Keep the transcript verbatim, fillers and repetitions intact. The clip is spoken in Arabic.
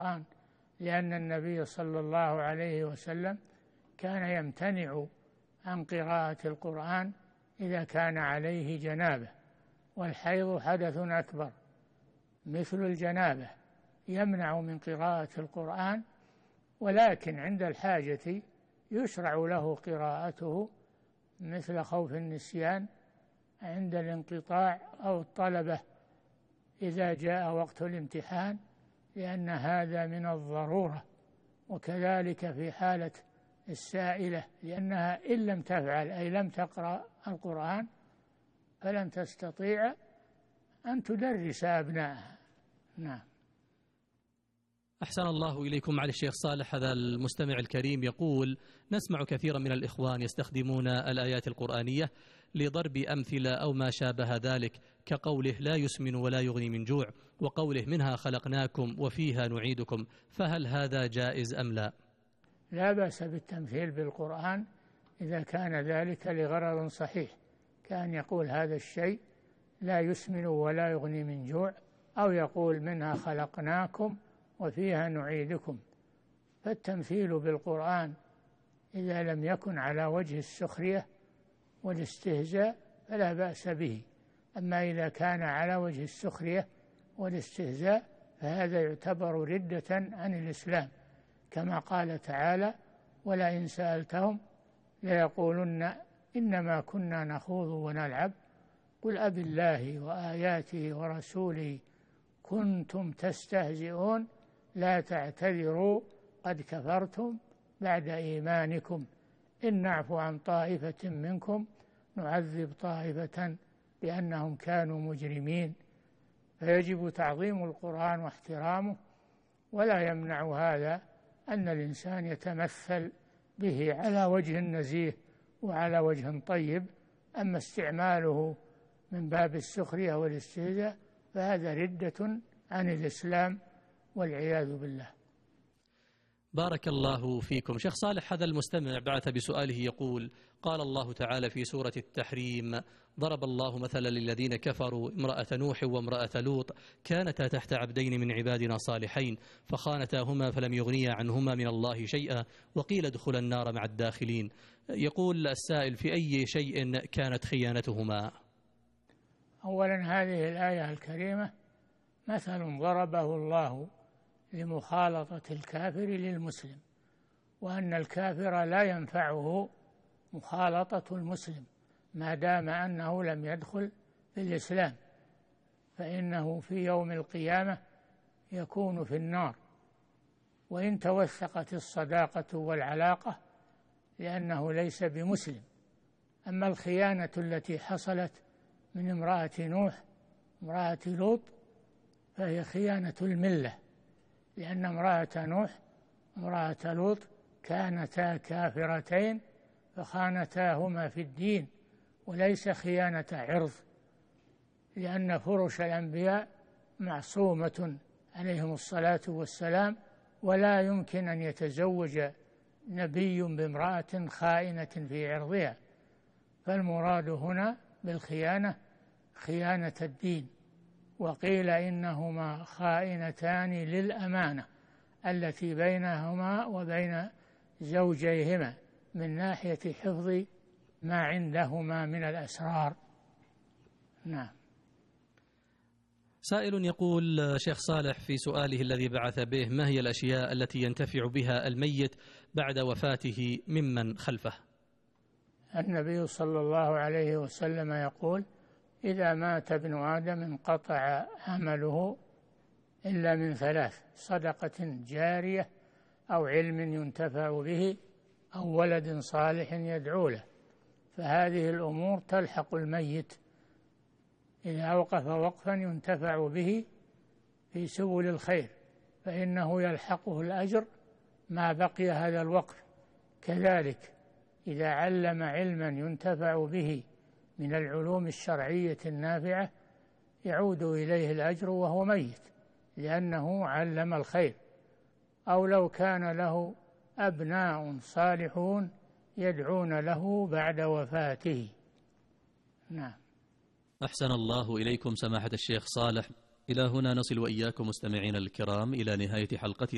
القرآن، لأن النبي صلى الله عليه وسلم كان يمتنع عن قراءة القرآن إذا كان عليه جنابة، والحيض حدث أكبر مثل الجنابة يمنع من قراءة القرآن، ولكن عند الحاجة يشرع له قراءته مثل خوف النسيان عند الانقطاع أو الطلبة إذا جاء وقت الامتحان، لأن هذا من الضرورة، وكذلك في حالة السائلة، لأنها إن لم تفعل أي لم تقرأ القرآن فلن تستطيع أن تدرس أبنائها. نعم. أحسن الله إليكم. على الشيخ صالح، هذا المستمع الكريم يقول: نسمع كثيرا من الإخوان يستخدمون الآيات القرآنية لضرب أمثلة أو ما شابه ذلك، كقوله لا يسمن ولا يغني من جوع، وقوله منها خلقناكم وفيها نعيدكم، فهل هذا جائز أم لا؟ لا بأس بالتمثيل بالقرآن إذا كان ذلك لغرض صحيح، كان يقول هذا الشيء لا يسمن ولا يغني من جوع، أو يقول منها خلقناكم وفيها نعيدكم. فالتمثيل بالقرآن إذا لم يكن على وجه السخرية والاستهزاء فلا بأس به، أما إذا كان على وجه السخرية والاستهزاء فهذا يعتبر ردة عن الإسلام، كما قال تعالى: ولئن سألتهم ليقولن إنما كنا نخوض ونلعب قل أب الله وآياته ورسوله كنتم تستهزئون لا تعتذروا قد كفرتم بعد إيمانكم إن نعفو عن طائفة منكم نعذب طائفة بأنهم كانوا مجرمين. فيجب تعظيم القرآن واحترامه، ولا يمنع هذا أن الإنسان يتمثل به على وجه نزيه وعلى وجه طيب. أما استعماله من باب السخرية والاستهزاء فهذا ردة عن الإسلام والعياذ بالله. بارك الله فيكم. شيخ صالح، هذا المستمع بعث بسؤاله يقول: قال الله تعالى في سورة التحريم: ضرب الله مثلا للذين كفروا امرأة نوح وامرأة لوط كانتا تحت عبدين من عبادنا صالحين فخانتاهما فلم يغنيا عنهما من الله شيئا وقيل ادخلا النار مع الداخلين. يقول السائل: في أي شيء كانت خيانتهما؟ أولا، هذه الآية الكريمة مثل ضربه الله لمخالطة الكافر للمسلم، وأن الكافر لا ينفعه مخالطة المسلم ما دام أنه لم يدخل في الإسلام، فإنه في يوم القيامة يكون في النار وإن توثقت الصداقة والعلاقة، لأنه ليس بمسلم. أما الخيانة التي حصلت من امرأة نوح امرأة لوط فهي خيانة الملة، لأن امرأة نوح امرأة لوط كانتا كافرتين فخانتاهما في الدين، وليس خيانة عرض، لأن فرش الأنبياء معصومة عليهم الصلاة والسلام، ولا يمكن أن يتزوج نبي بامرأة خائنة في عرضها. فالمراد هنا بالخيانة خيانة الدين. وقيل إنهما خائنتان للأمانة التي بينهما وبين زوجيهما من ناحية حفظ ما عندهما من الأسرار. نعم. سائل يقول: شيخ صالح، في سؤاله الذي بعث به: ما هي الأشياء التي ينتفع بها الميت بعد وفاته ممن خلفه؟ النبي صلى الله عليه وسلم يقول: إذا مات ابن آدم انقطع عمله إلا من ثلاث: صدقة جارية أو علم ينتفع به أو ولد صالح يدعو له. فهذه الأمور تلحق الميت إذا أوقف وقفا ينتفع به في سبل الخير فإنه يلحقه الأجر ما بقي هذا الوقف. كذلك إذا علم علما ينتفع به من العلوم الشرعية النافعة يعود إليه الأجر وهو ميت، لأنه علم الخير. أو لو كان له أبناء صالحون يدعون له بعد وفاته. نعم. أحسن الله إليكم سماحة الشيخ صالح. إلى هنا نصل وإياكم مستمعين الكرام إلى نهاية حلقتنا.